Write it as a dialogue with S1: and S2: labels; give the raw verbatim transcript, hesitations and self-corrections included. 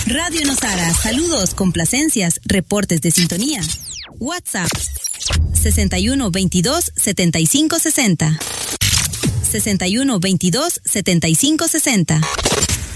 S1: Radio Nosara, saludos, complacencias, reportes de sintonía. WhatsApp sesenta y uno veintidós setenta y cinco sesenta. sesenta y uno veintidós setenta y cinco sesenta.